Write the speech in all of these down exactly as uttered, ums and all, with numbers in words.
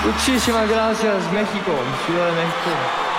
Muchísimas gracias, México, Ciudad de México.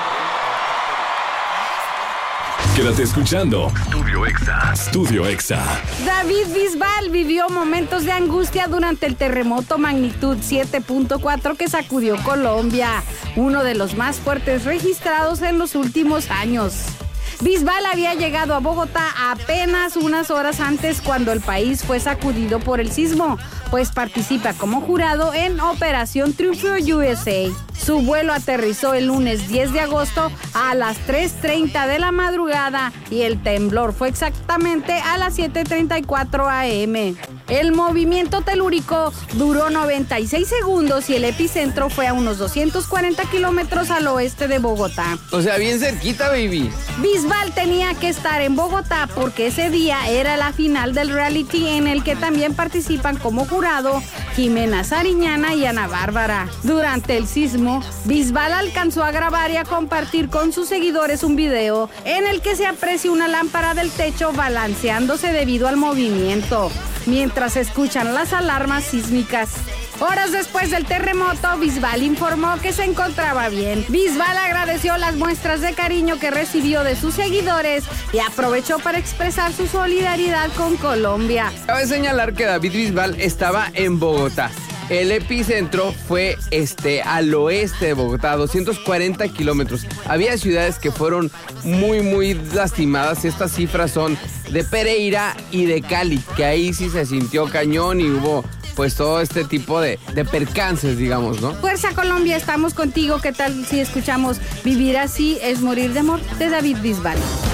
Quédate escuchando Studio Exa. Studio Exa. David Bisbal vivió momentos de angustia durante el terremoto magnitud siete punto cuatro que sacudió Colombia, uno de los más fuertes registrados en los últimos años. Bisbal había llegado a Bogotá apenas unas horas antes cuando el país fue sacudido por el sismo, pues participa como jurado en Operación Triunfo U S A. Su vuelo aterrizó el lunes diez de agosto a las tres treinta de la madrugada y el temblor fue exactamente a las siete treinta y cuatro a eme. El movimiento telúrico duró noventa y seis segundos y el epicentro fue a unos doscientos cuarenta kilómetros al oeste de Bogotá. O sea, bien cerquita, baby. Bisbal tenía que estar en Bogotá porque ese día era la final del reality en el que también participan como jurado Jimena Sariñana y Ana Bárbara. Durante el sismo, Bisbal alcanzó a grabar y a compartir con sus seguidores un video en el que se aprecia una lámpara del techo balanceándose debido al movimiento, mientras escuchan las alarmas sísmicas. Horas después del terremoto, Bisbal informó que se encontraba bien. Bisbal agradeció las muestras de cariño que recibió de sus seguidores y aprovechó para expresar su solidaridad con Colombia. Cabe señalar que David Bisbal estaba en Bogotá. El epicentro fue este, al oeste de Bogotá, a doscientos cuarenta kilómetros. Había ciudades que fueron muy, muy lastimadas. Estas cifras son de Pereira y de Cali, que ahí sí se sintió cañón y hubo pues todo este tipo de, de percances, digamos, ¿no? Fuerza Colombia, estamos contigo. ¿Qué tal si escuchamos Vivir así es morir de amor de David Bisbal?